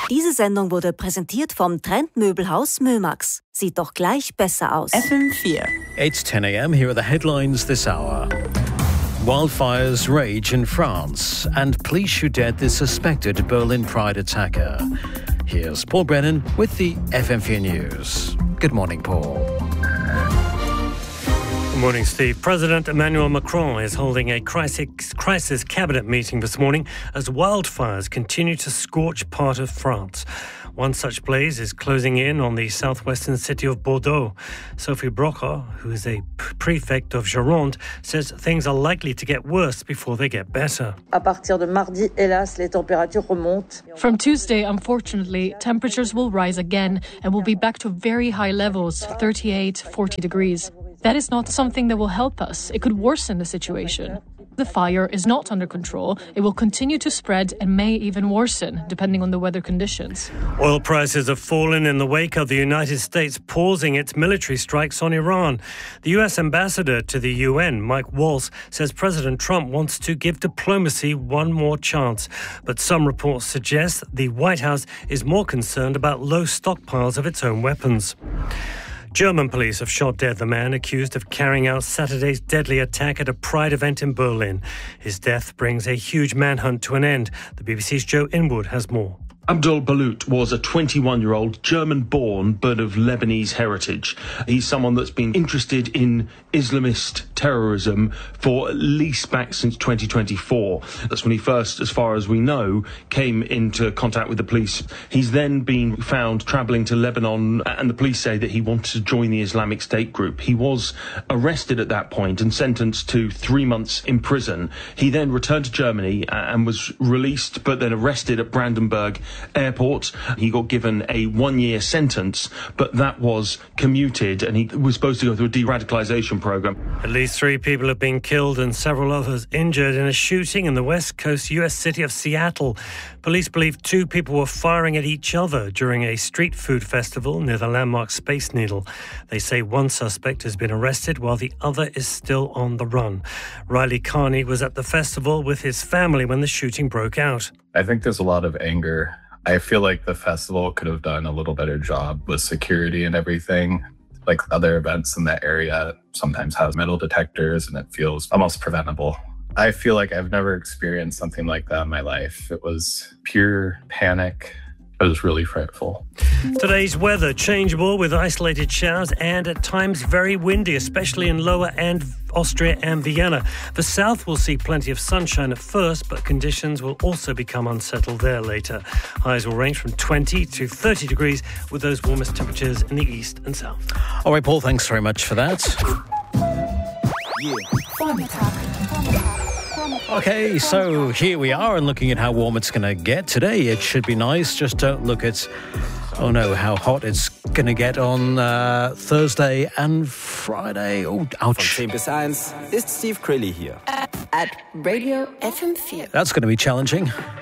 Diese Sendung wurde präsentiert vom Trendmöbelhaus Mömax. Sieht doch gleich besser aus. FM4. It's 10 a.m. Here are the headlines this hour. Wildfires rage in France, and police shoot dead the suspected Berlin Pride attacker. Here's Paul Brennan with the FM4 News. Good morning, Paul. Good morning, Steve. President Emmanuel Macron is holding a crisis cabinet meeting this morning as wildfires continue to scorch part of France. One such blaze is closing in on the southwestern city of Bordeaux. Sophie Brocher, who is a prefect of Gironde, says things are likely to get worse before they get better. À partir de mardi, hélas, les températures remontent. From Tuesday, unfortunately, temperatures will rise again and will be back to very high levels, 38, 40 degrees. That is not something that will help us. It could worsen the situation. The fire is not under control. It will continue to spread and may even worsen, depending on the weather conditions. Oil prices have fallen in the wake of the United States pausing its military strikes on Iran. The U.S. ambassador to the UN, Mike Waltz, says President Trump wants to give diplomacy one more chance. But some reports suggest the White House is more concerned about low stockpiles of its own weapons. German police have shot dead the man accused of carrying out Saturday's deadly attack at a Pride event in Berlin. His death brings a huge manhunt to an end. The BBC's Joe Inwood has more. Abdul Balut was a 21-year-old German-born but of Lebanese heritage. He's someone that's been interested in Islamist terrorism for at least back since 2024. That's when he first, as far as we know, came into contact with the police. He's then been found travelling to Lebanon, and the police say that he wanted to join the Islamic State group. He was arrested at that point and sentenced to 3 months in prison. He then returned to Germany and was released, but then arrested at Brandenburg Airport. He got given a 1-year sentence, but that was commuted, and he was supposed to go through a de-radicalisation programme. At least 3 people have been killed and several others injured in a shooting in the West Coast US city of Seattle. Police believe 2 people were firing at each other during a street food festival near the landmark Space Needle. They say one suspect has been arrested while the other is still on the run. Riley Carney was at the festival with his family when the shooting broke out. I think there's a lot of anger. I feel like the festival could have done a little better job with security and everything. Like other events in that area sometimes have metal detectors and it feels almost preventable. I feel like I've never experienced something like that in my life. It was pure panic. It was really frightful. Today's weather changeable with isolated showers and at times very windy, especially in Lower and Austria and Vienna. The south will see plenty of sunshine at first, but conditions will also become unsettled there later. Highs will range from 20 to 30 degrees with those warmest temperatures in the east and south. All right, Paul, thanks very much for that. Okay, so here we are and looking at how warm it's going to get today. It should be nice. Just don't look at, how hot it's going to get on Thursday and Friday. Oh, ouch. Von 10 bis 1 ist Steve Crilly hier. At Radio FM4. That's going to be challenging.